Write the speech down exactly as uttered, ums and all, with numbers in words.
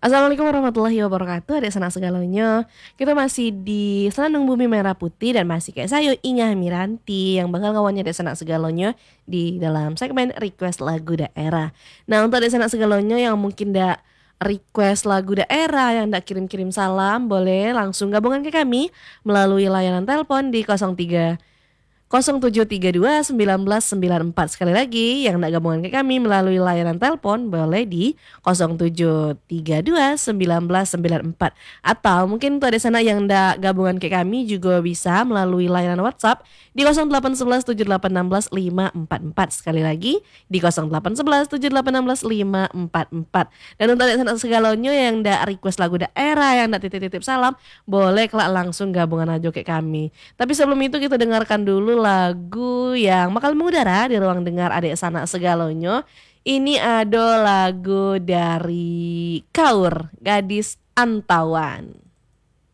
Assalamualaikum warahmatullahi wabarakatuh. Adik sanak segalanya. Kita masih di Senandung Bumi Merah Putih dan masih kayak saya Ingah Miranti yang bakal ngawannya adik sanak segalanya di dalam segmen request lagu daerah. Nah, untuk adik sanak segalanya yang mungkin ndak request lagu daerah, yang ndak kirim-kirim salam, boleh langsung gabungan ke kami melalui layanan telepon di nol tiga nol tujuh tiga dua sembilan satu sembilan empat. Sekali lagi, yang nak gabungan ke kami melalui layanan telepon boleh di nol tujuh tiga dua sembilan satu sembilan empat. Atau mungkin tuh ada sana yang ndak gabungan ke kami juga bisa melalui layanan WhatsApp di nol delapan satu satu tujuh delapan satu enam lima empat empat. Sekali lagi di nol delapan satu satu tujuh delapan satu enam lima empat empat. Dan untuk ada sana segalanya yang ndak request lagu daerah, yang ndak titip-titip salam, boleh kelak langsung gabungan aja ke kami. Tapi sebelum itu kita dengarkan dulu lagu yang bakal mengudara di ruang dengar adik sanak segalonyo. Ini ada lagu dari Kaur, Gadis Antauan.